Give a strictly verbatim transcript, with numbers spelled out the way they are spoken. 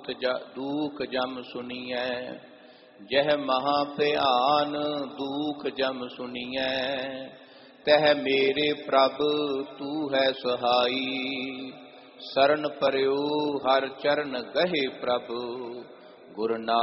दुख ज दुख जम सुनिए। जह महा भयान दुख जम सुनिए। तह मेरे प्रभ तू है सहाई। शरण परयो हर चरण गहे प्रभ। गुरु नानक